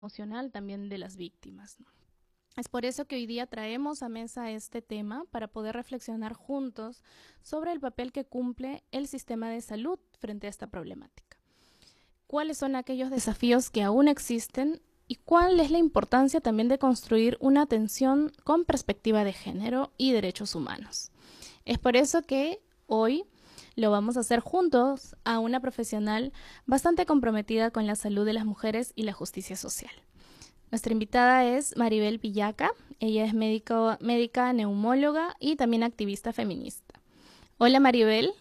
emocional también de las víctimas, ¿no? Es por eso que hoy día traemos a mesa este tema para poder reflexionar juntos sobre el papel que cumple el sistema de salud frente a esta problemática. ¿Cuáles son aquellos desafíos que aún existen y cuál es la importancia también de construir una atención con perspectiva de género y derechos humanos? Es por eso que hoy lo vamos a hacer juntos a una profesional bastante comprometida con la salud de las mujeres y la justicia social. Nuestra invitada es Maribel Villaca. Ella es médica neumóloga y también activista feminista. Hola Maribel.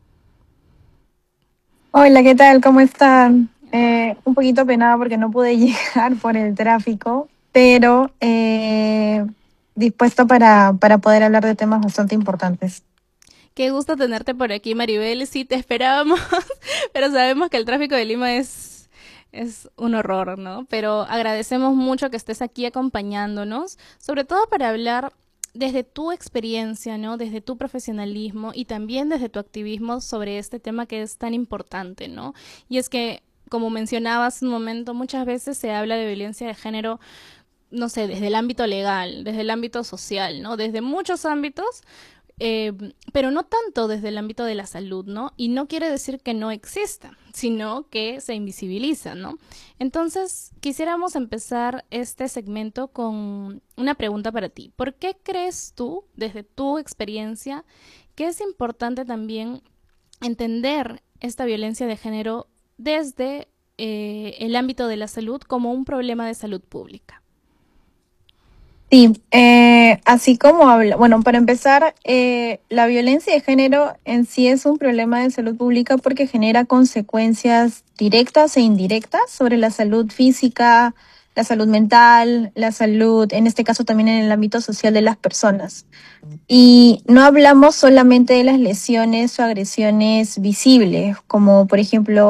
Hola, ¿qué tal? ¿Cómo están? Un poquito penada porque no pude llegar por el tráfico, pero dispuesto para poder hablar de temas bastante importantes. Qué gusto tenerte por aquí, Maribel. Sí, te esperábamos, pero sabemos que el tráfico de Lima es un horror, ¿no? Pero agradecemos mucho que estés aquí acompañándonos, sobre todo para hablar desde tu experiencia, ¿no? Desde tu profesionalismo y también desde tu activismo sobre este tema que es tan importante, ¿no? Y es que, como mencionabas un momento, muchas veces se habla de violencia de género, no sé, desde el ámbito legal, desde el ámbito social, ¿no? Desde muchos ámbitos, eh, pero no tanto desde el ámbito de la salud, ¿no? Y no quiere decir que no exista, sino que se invisibiliza, ¿no? Entonces, quisiéramos empezar este segmento con una pregunta para ti. ¿Por qué crees tú, desde tu experiencia, que es importante también entender esta violencia de género desde el ámbito de la salud como un problema de salud pública? Sí, así como habla, bueno, para empezar, la violencia de género en sí es un problema de salud pública porque genera consecuencias directas e indirectas sobre la salud física, la salud mental, la salud, en este caso también en el ámbito social de las personas. Y no hablamos solamente de las lesiones o agresiones visibles, como por ejemplo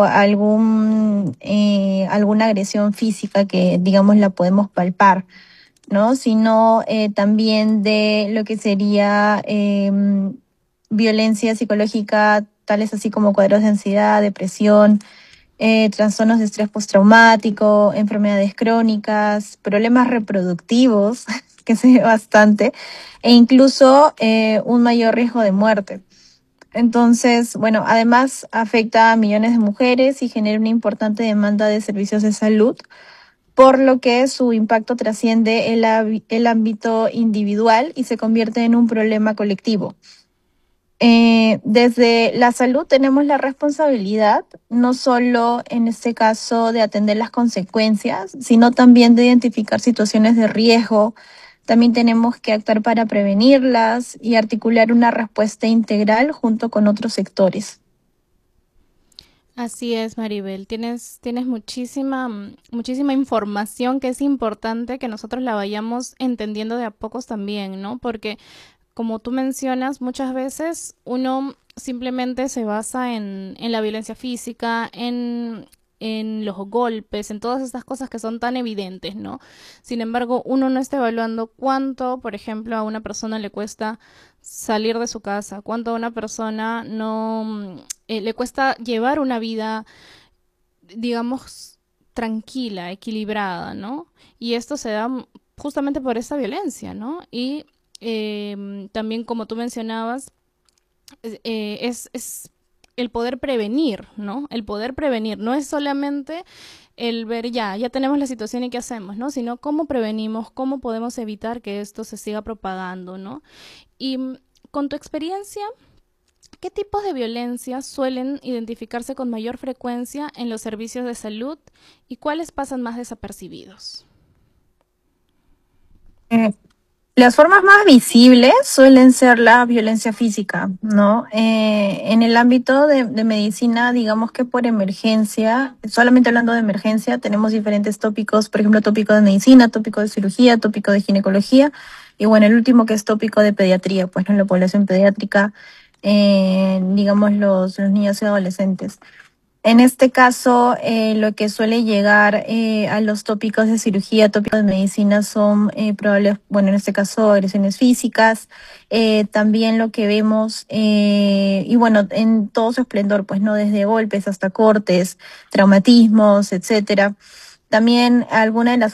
alguna agresión física que digamos la podemos palpar, ¿no? Sino también de lo que sería violencia psicológica, tales así como cuadros de ansiedad, depresión, trastornos de estrés postraumático, enfermedades crónicas, problemas reproductivos, que se ve bastante, e incluso un mayor riesgo de muerte. Entonces, bueno, además afecta a millones de mujeres y genera una importante demanda de servicios de salud, por lo que su impacto trasciende el ámbito individual y se convierte en un problema colectivo. Desde la salud tenemos la responsabilidad, no solo en este caso de atender las consecuencias, sino también de identificar situaciones de riesgo. También tenemos que actuar para prevenirlas y articular una respuesta integral junto con otros sectores. Así es, Maribel. Tienes muchísima, muchísima información que es importante que nosotros la vayamos entendiendo de a pocos también, ¿no? Porque, como tú mencionas, muchas veces uno simplemente se basa en la violencia física, en los golpes, en todas estas cosas que son tan evidentes, ¿no? Sin embargo, uno no está evaluando cuánto, por ejemplo, a una persona le cuesta salir de su casa, cuánto a una persona no le cuesta llevar una vida, digamos, tranquila, equilibrada, ¿no? Y esto se da justamente por esta violencia, ¿no? Y también, como tú mencionabas, es el poder prevenir, ¿no? El poder prevenir. No es solamente el ver ya tenemos la situación y qué hacemos, ¿no? Sino cómo prevenimos, cómo podemos evitar que esto se siga propagando, ¿no? Y con tu experiencia, ¿qué tipos de violencia suelen identificarse con mayor frecuencia en los servicios de salud y cuáles pasan más desapercibidos? Eh, Las formas más visibles suelen ser la violencia física, ¿no? En el ámbito de medicina, digamos que por emergencia, solamente hablando de emergencia, tenemos diferentes tópicos, por ejemplo, tópico de medicina, tópico de cirugía, tópico de ginecología, y bueno, el último que es tópico de pediatría, pues, ¿no? La población pediátrica, digamos, los niños y adolescentes. En este caso, lo que suele llegar a los tópicos de cirugía, tópicos de medicina son probables, bueno, en este caso, agresiones físicas, también lo que vemos, y bueno, en todo su esplendor, pues, ¿no? Desde golpes hasta cortes, traumatismos, etcétera. también alguna de las